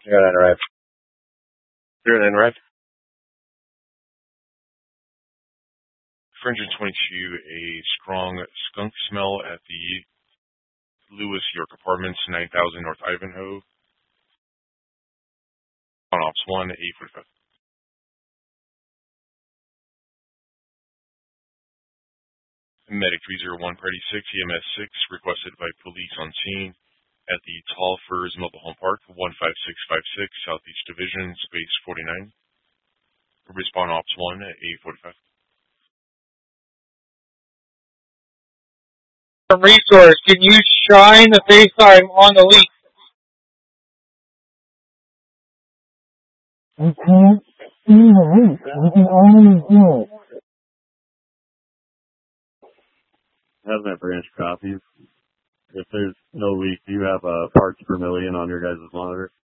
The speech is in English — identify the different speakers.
Speaker 1: Zero nine arrived. 09 arrived. 422, a strong skunk smell at the Lewis York Apartments, 9000 North Ivanhoe. On Ops 1, 845. Medic 301, Priority 6, EMS 6, requested by police on scene at the Tall Firs Mobile Home Park, 15656, Southeast Division, Space 49. Respond Ops 1 at 845.
Speaker 2: Resource, can you shine the FaceTime on the leak? I can't see the leak. I can only hear it.
Speaker 3: Hazmat branch copies. If there's no leak, do you have parts per million on your guys' monitor?